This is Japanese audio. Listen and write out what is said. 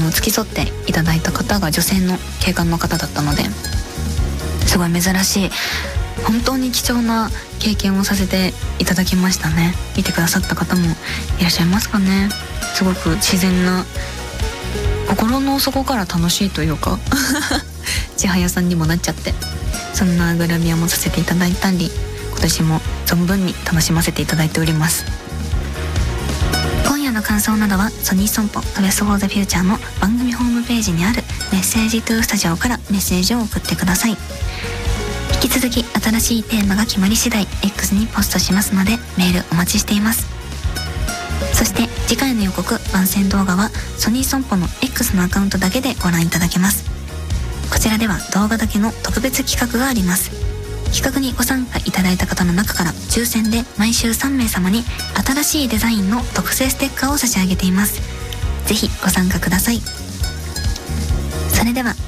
付き添っていただいた方が女性の警官の方だったので、すごい珍しい本当に貴重な経験をさせていただきましたね。見てくださった方もいらっしゃいますかね。すごく自然な、心の底から楽しいというか千早さんにもなっちゃって、そんなグラビアもさせていただいたり、今年も存分に楽しませていただいております。今夜の感想などはソニーソンポトレスフォーザフューチャーの番組ホームページにあるメッセージトゥースタジオからメッセージを送ってください。引き続き新しいテーマが決まり次第 X にポストしますので、メールお待ちしています。そして次回の予告番宣動画はソニーソンポの X のアカウントだけでご覧いただけます。こちらでは動画だけの特別企画があります。企画にご参加いただいた方の中から抽選で毎週3名様に新しいデザインの特製ステッカーを差し上げています。ぜひご参加ください。それでは